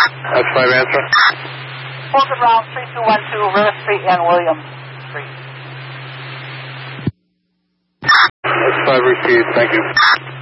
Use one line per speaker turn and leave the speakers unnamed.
That's 5 answer.
Fulton Route 3212, Rivers Street and Williams Street.
That's 5 received, thank you.